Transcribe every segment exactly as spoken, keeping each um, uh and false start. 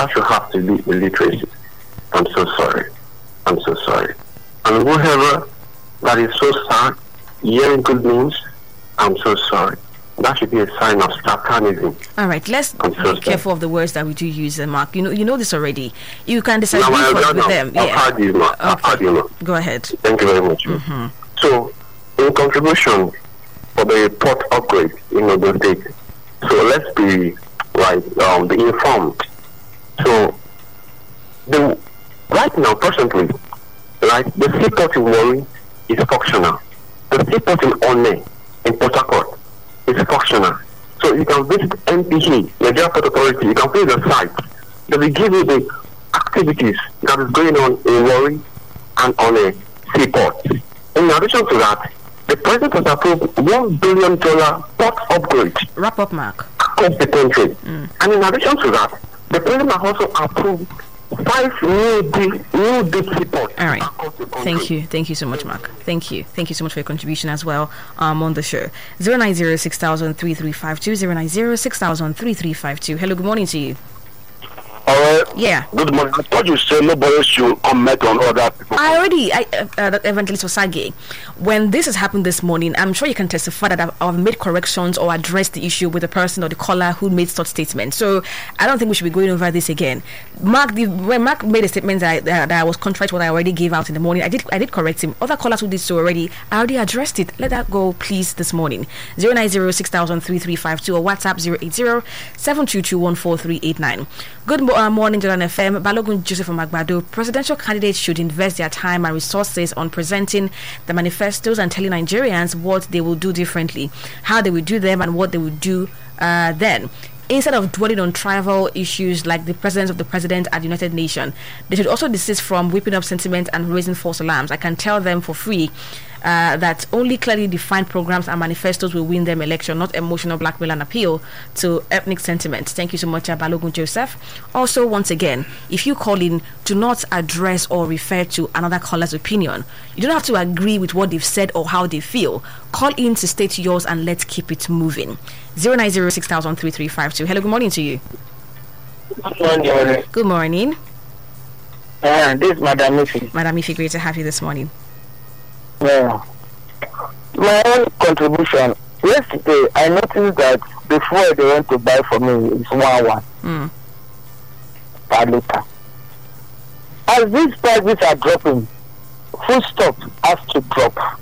that should have to be illiteracy. I'm so sorry. I'm so sorry. And whoever that is so sad, hearing good news, I'm so sorry. That should be a sign of satanism. All right, let's I'm be so careful of the words that we do use, uh, Mark. You know, you know this already. You can disagree no, with, no, with no. them. I've Yeah. heard you, Mark. I've Okay. heard you, Mark. Go ahead. Thank you very much. Mm-hmm. So, in contribution for the port upgrade in Ogun State, so let's be like um, be informed. So, the right now, presently, like the seaport in Warri is functional. The seaport in One in Port Harcourt is functional. So you can visit N P A, Nigeria Port Authority. You can visit the site. They will give you the activities that is going on in Warri and on a seaport. In addition to that, the president has approved one billion dollar port upgrade Wrap up, Mark. across the country. Mm. And in addition to that, the president has also approved five new deep, new deep seaports. All right. across the country. Thank you. Thank you so much, Mark. Thank you. Thank you so much for your contribution as well um, on the show. zero nine zero six thousand three three five two, zero nine zero six thousand three three five two. Hello, good morning to you. All right. Yeah. Good morning. I thought you said nobody should comment on other people. I already, I, uh, uh, Evangelist Osage, when this has happened this morning, I'm sure you can testify that I've, I've made corrections or addressed the issue with the person or the caller who made such statements. So I don't think we should be going over this again. Mark, the, when Mark made a statement that I, that, that I was contrary to what I already gave out in the morning, I did I did correct him. Other callers who did so already, I already addressed it. Let that go, please, this morning. zero nine zero six thousand three three five two or WhatsApp zero eight zero seven two two one four three eight nine. Good mo- uh, morning, Jordan F M. Balogun Joseph from Agbado. Presidential candidates should invest their time and resources on presenting the manifestos and telling Nigerians what they will do differently, how they will do them, and what they will do uh, then. Instead of dwelling on trivial issues like the presence of the president at the United Nations, they should also desist from whipping up sentiment and raising false alarms. I can tell them for free uh, that only clearly defined programs and manifestos will win them election, not emotional blackmail and appeal to ethnic sentiment. Thank you so much, uh, Balogun Joseph. Also, once again, if you call in, do not address or refer to another caller's opinion. You don't have to agree with what they've said or how they feel. Call in to state yours and let's keep it moving. zero nine zero six thousand three three five two. Hello, good morning to you. Good morning. Good morning. Uh, this is Madam Ifi. Madam Ifi, great to have you this morning. Yeah. My own contribution. Yesterday, I noticed that the fuel they went to buy for me is one one Mm. per liter. As these prices are dropping, food stop has to drop.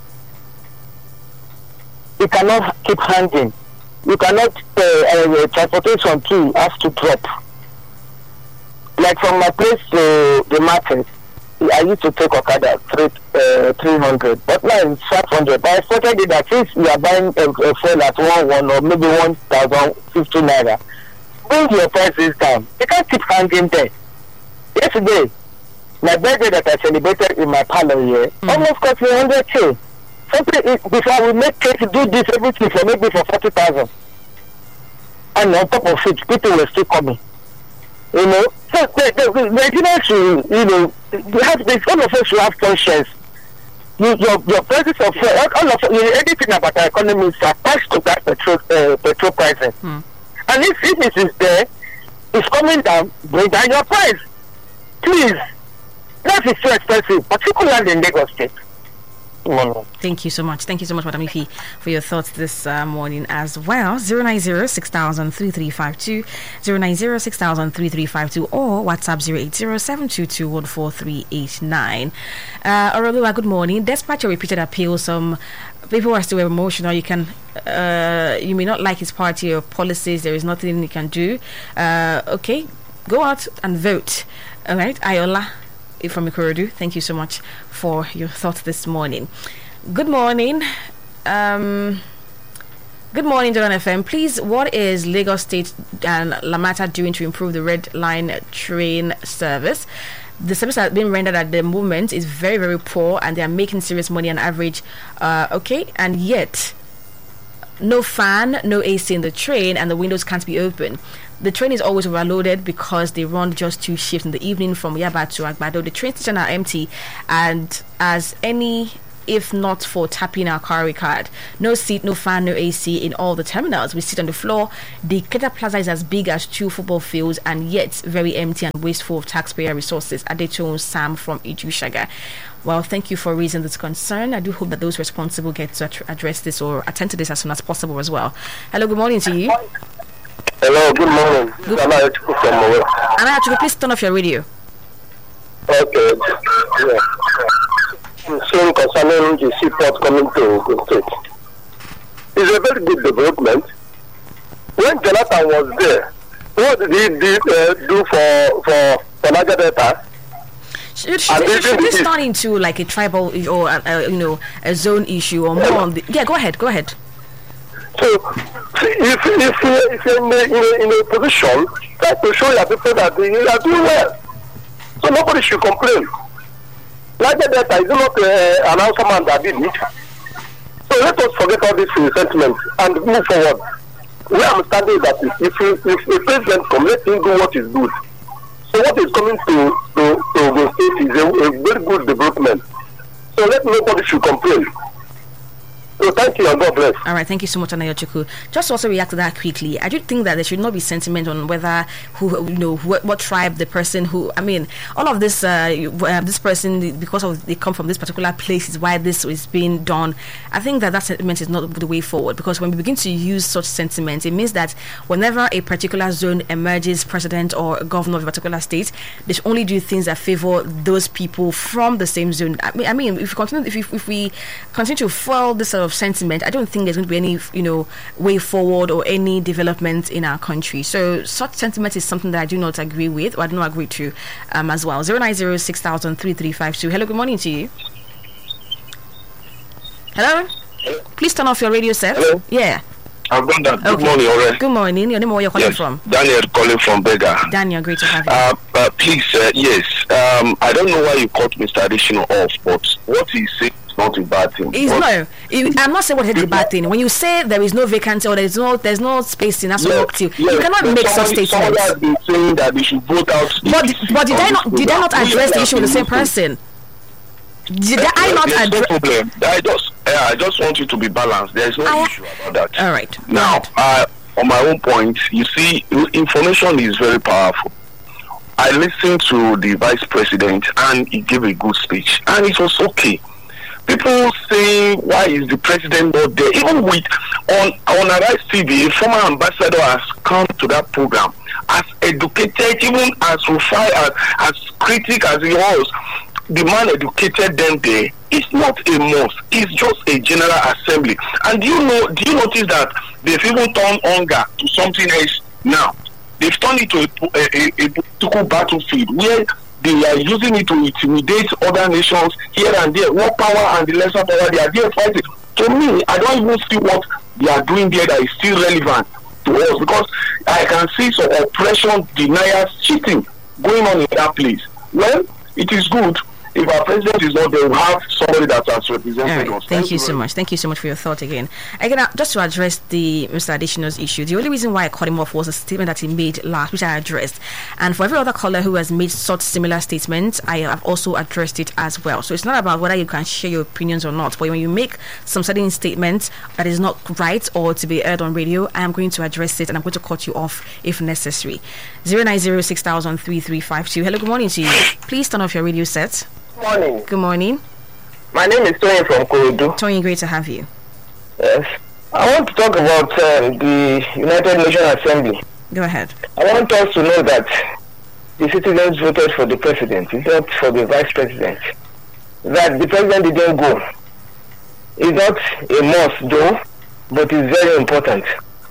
You cannot keep hanging. You cannot, uh, uh, transportation too has to drop. Like from my place to the market, I used to take Okada three uh, three hundred, but now it's five hundred. But I expected it that if you are buying a, a fuel at one one or maybe one thousand fifty naira, bring your prices down. You can't keep hanging there. Yesterday, my birthday that I celebrated in my parlor here mm. almost cost me one hundred k. Something before we make cake do this everything for maybe for forty thousand, and on top of it, people were still coming. You know, so the, the, the Nigerians should, you know, you have this, all of us should have conscience. You, your your prices of all, all of you, anything about the economy is attached to that petrol uh, petrol prices. Mm. And if, if it is there, it's coming down, bring down your price, please. That is too expensive, particularly in Lagos State. Mm. Thank you so much. Thank you so much, Madam Ifi, for your thoughts this uh, morning as well. zero nine zero six thousand three three five two, zero nine zero six thousand three three five two, or WhatsApp zero eight zero seven two two one four three eight nine. Uh, Oroluwa, good morning. Despite your repeated appeals, some people are still emotional. You can, uh, you may not like his party or policies. There is nothing you can do. Uh, okay, go out and vote. All right, Ayola from Ikorodu, thank you so much for your thoughts this morning. Good morning. Um, good morning, Jordan F M. Please, what is Lagos State and Lamata doing to improve the Red Line train service? The service that has been rendered at the moment is very, very poor, and they are making serious money on average. Uh, okay, and yet no fan, no A C in the train, and the windows can't be open. The train is always overloaded because they run just two shifts in the evening from Yaba to Agbado. The train stations are empty, and as any if not for tapping our Kari card. No seat, no fan, no A C in all the terminals. We sit on the floor. The Keta Plaza is as big as two football fields and yet very empty and wasteful of taxpayer resources. Adeton Sam from Ijushaga. Well, thank you for raising this concern. I do hope that those responsible get to address this or attend to this as soon as possible as well. Hello, good morning to you. Hello, good morning. Good. Anna, please turn off your radio. Okay. Yeah. Saying concerning the seaport coming to the state. It's a very good development. When Jonathan was there, what did he do, uh, do for for for Niger Delta? Should, should, should, should this turn into like a tribal or uh, uh, you know a zone issue or more on the, yeah, go ahead, go ahead. So, if if if you're in a, in a, in a position, try to show your people that you are doing well. So nobody should complain. Niger Delta is not uh, an answer man that did it. So let us forget all this sentiment and move forward. Where I'm standing is that if if, if the president come, let him do what is good. So what is coming to to to the state is a, a very good development. So let nobody should complain. So thank you and God bless. All right, thank you so much, Anayochuku. Just to also react to that quickly, I do think that there should not be sentiment on whether who you know who, what tribe the person who I mean all of this uh, uh, this person because of they come from this particular place is why this is being done. I think that that sentiment is not the way forward, because when we begin to use such sentiments, it means that whenever a particular zone emerges president or governor of a particular state, they should only do things that favor those people from the same zone. I mean, I mean if we continue if, if we continue to follow this sort of sentiment, I don't think there's going to be any, you know, way forward or any development in our country. So such sentiment is something that I do not agree with, or I do not agree to um, as well. zero nine zero six thousand three three five two. Hello, good morning to you. Hello? Hello? Please turn off your radio set. Hello? Yeah. I've done that. Okay. Good morning, already. Good morning. Your name or where you're calling yes. from? Daniel calling from Bega. Daniel, great to have you. Uh, uh, please, uh, yes. Um, I don't know why you cut Mister Additional off, but what he said is not a bad thing. It's no. It, I'm not saying what is a bad thing. When you say there is no vacancy or there is no there's no space in Aso Rock, yes, you cannot make such statements. Somebody has been saying that they should vote out. But but did I not did I not address the issue with the same person? Did uh, I not address? No problem. I just uh, I just want you to be balanced. There is no I, issue about that. All right. Now, uh, on my own point, you see, information is very powerful. I listened to the vice president and he gave a good speech, and it was okay. People say, why is the president not there? Even with on on Arise T V, a former ambassador has come to that program, as educated, even as refined, as, as critic as he was. The man educated them there. It's not a mosque. It's just a general assembly. And do you know? Do you notice that they've even turned hunger to something else now? They've turned it to a, a, a political battlefield where they are using it to intimidate other nations here and there. What power and the lesser power they are there fighting. To me, I don't even see what they are doing there that is still relevant to us, because I can see some oppression, deniers, cheating going on in that place. Well, it is good. If our president is not there, we'll have somebody that has represented right. us. Thank, Thank you you so much. much. Thank you so much for your thought again. Again, uh, just to address the Mister Additional's issue, the only reason why I cut him off was a statement that he made last, which I addressed. And for every other caller who has made such similar statements, I have also addressed it as well. So it's not about whether you can share your opinions or not, but when you make some certain statement that is not right or to be heard on radio, I am going to address it and I'm going to cut you off if necessary. zero nine zero six thousand three three five two. Hello, good morning to you. Please turn off your radio set. Good morning. Good morning. My name is Tony from Korodu. Tony, great to have you. Yes. I want to talk about um, the United Nations Assembly. Go ahead. I want us to know that the citizens voted for the president, it's not for the vice president. That the president didn't go. It's not a must though, but it's very important.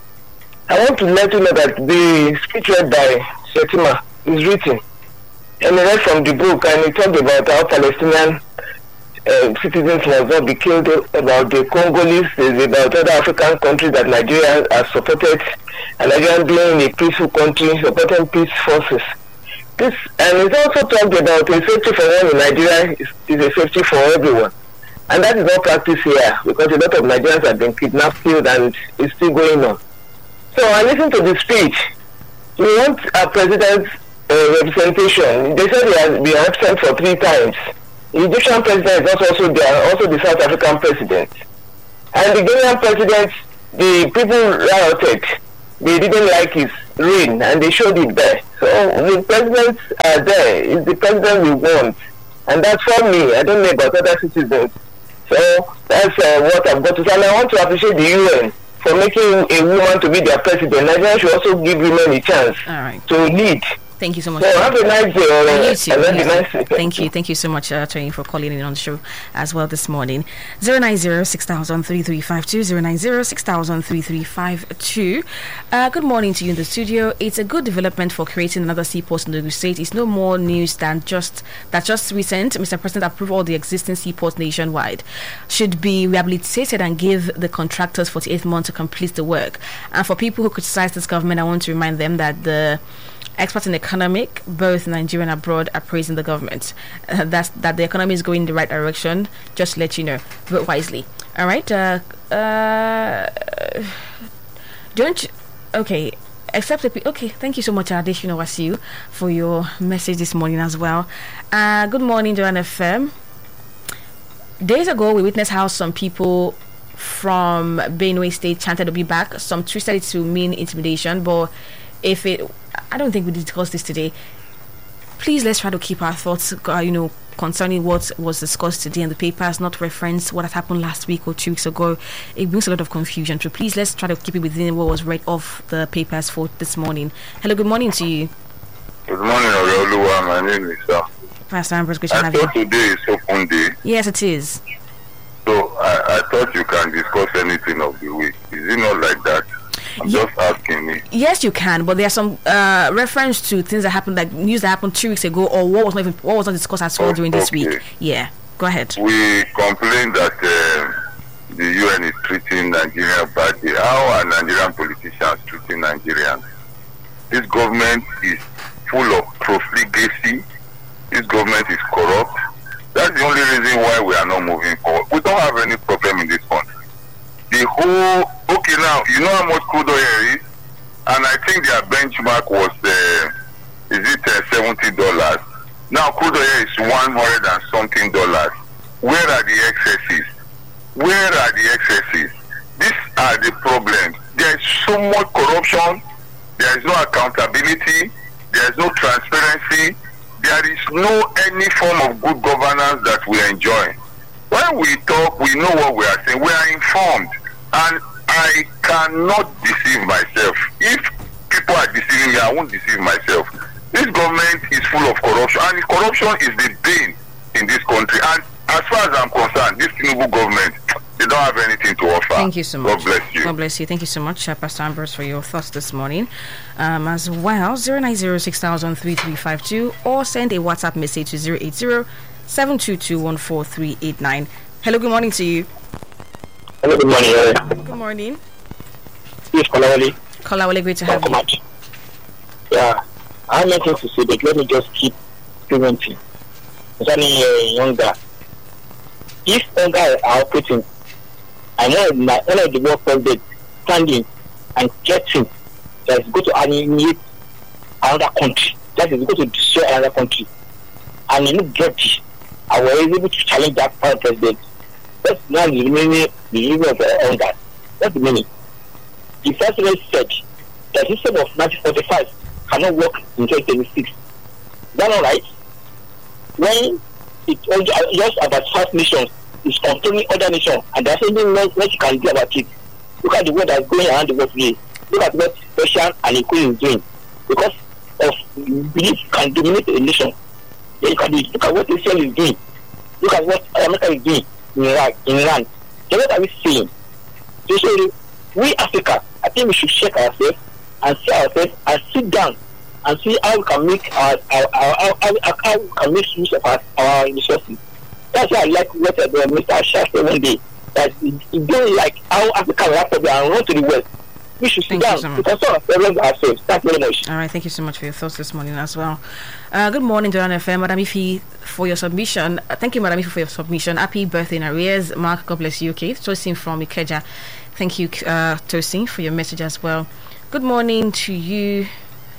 I want to let you know that the speech read by Shetima is written. And I read from the book, and he talked about how Palestinian uh, citizens must not be killed, about the Congolese, about other African countries that Nigeria has supported, and Nigeria being a peaceful country, supporting peace forces. This, and it also talked about a safety for one in Nigeria is, is a safety for everyone. And that is not practiced here, because a lot of Nigerians have been kidnapped, killed, and it's still going on. So I listened to the speech. We want our president's Uh, representation. They said he has been absent for three times. The Egyptian president is also there, also the South African president. And the Ghanaian president, the people rioted. They didn't like his reign, and they showed it there. So the presidents are there. It's the president we want. And that's for me. I don't know about other citizens. So that's uh, what I've got to say. And I want to appreciate the U N for making a woman to be their president. Nigeria should also give women a chance All right. to lead. Thank you so much. So have a nice day. Uh, You too. and have a You nice too. day. Thank you. Thank you so much, uh, Tony, for calling in on the show as well this morning. zero nine zero six thousand three three five two, zero nine zero six thousand three three five two. Uh, good morning to you in the studio. It's a good development for creating another seaport in the state. It's no more news than just that just recent Mister President approved all the existing seaports nationwide. Should be rehabilitated and give the contractors forty-eight months to complete the work. And for people who criticize this government, I want to remind them that the experts in economic, both Nigeria and abroad, are praising the government. Uh, that's that the economy is going in the right direction. Just to let you know, vote wisely. All right. Uh, uh, don't you, okay. Except the, okay. Thank you so much, Adeshino Wasiu, for your message this morning as well. Uh, good morning, Joanna F M. Days ago, we witnessed how some people from Benue State chanted to be back. Some twisted it to mean intimidation, but if it, I don't think we discussed this today. Please let's try to keep our thoughts, uh, you know, concerning what was discussed today in the papers, not reference what had happened last week or two weeks ago. It brings a lot of confusion. So please let's try to keep it within what was read off the papers for this morning. Hello, good morning to you. Good morning, Oluwa. My name is Sam. Pastor Ambrose, good to I have you. thought today is open day, Yes, it is. so I, I thought you can discuss anything of the week. Is it not like that? I'm Ye- just asking me. Yes, you can, but there's some uh, reference to things that happened, like news that happened two weeks ago, or what was not even what was not discussed at all Oh, during this okay. week. Yeah, go ahead. We complain that uh, the U N is treating Nigeria badly. How are Nigerian politicians treating Nigerians? This government is full of profligacy. This government is corrupt. That's the only reason why we are not moving forward. We don't have any problem in this country. The whole, okay, now, you know how much crude oil is? And I think their benchmark was, uh, is it uh, seventy dollars? Now, crude oil is one hundred and something dollars. Where are the excesses? Where are the excesses? These are the problems. There is so much corruption. There is no accountability. There is no transparency. There is no any form of good governance that we enjoy. When we talk, we know what we are saying. We are informed. And I cannot deceive myself. If people are deceiving me, I won't deceive myself. This government is full of corruption. And corruption is the bane in this country. And as far as I'm concerned, this Tinubu government, they don't have anything to offer. Thank you so much. God bless you. God bless you. Thank you so much, uh, Pastor Ambrose, for your thoughts this morning. Um, as well, zero nine zero six thousand three three five two, or send a WhatsApp message to zero eight zero seven two two one four three eight nine. Hello, good morning to you. Hello, good morning. Uh, Good morning. Yes, Kolawole. Kolawole, great to have Welcome you. out. Yeah, I have nothing to say, but let me just keep preventing. Concerning uh, younger, if younger are operating, I know that one of the work president standing and getting that is going to annihilate another country, that is going to destroy another country, and you look guilty, I was able to challenge that foreign president. That's not the meaning, the meaning of the younger. That's the meaning. The president said that the system of nineteen forty-five cannot work in twenty twenty-six. Is that not right? When it just about five nations is complaining other nations, and there's something what you can do about it. Look at the world that's going around the world today. Look at what Russia and Ukraine is doing. Because of belief can dominate a nation. Then you can look at what Israel is doing. Look at what America is doing in Iraq, in Iran. So what are we saying? So, so we Africa, I think we should check ourselves and see ourselves and sit down and see how we can make our, our, our, our, our how we can make use of our, our resources. That's why I like what uh, Mister Shah said one day, that he, he don't like how Africa will have to be and run to the West. We should sit Thank down you so because of ourselves ourselves. Thank you very much. All right, thank you so much for your thoughts this morning as well. Uh, good morning, Joanna F M. Madam Ifi, for your submission. Uh, thank you, Madam Ifi, for your submission. Happy birthday in arrears. Mark, God bless you. Okay, Tosin from Ikeja. Thank you, uh, Tosin, for your message as well. Good morning to you.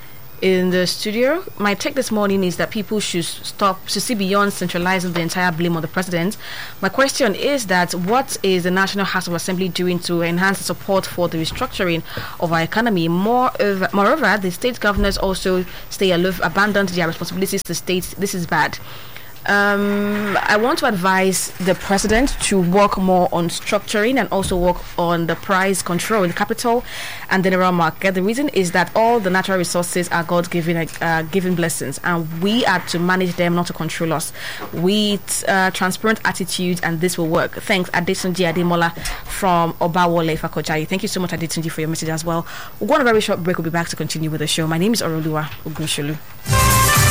in the studio. My take this morning is that people should stop to see beyond centralizing the entire blame on the president. My question is that what is the National House of Assembly doing to enhance the support for the restructuring of our economy? Moreover, moreover the state governors also stay aloof, abandoned their responsibilities to states. This is bad. Um, I want to advise the president to work more on structuring and also work on the price control in the capital and the general market. The reason is that all the natural resources are God-given uh, given blessings, and we are to manage them, not to control us. With uh, transparent attitude, and this will work. Thanks, Adetunji Ademola from Obawole Fakojayi. Thank you so much, Adetunji, for your message as well. We'll go on a very short break. We'll be back to continue with the show. My name is Oroluwa Ogunsholu.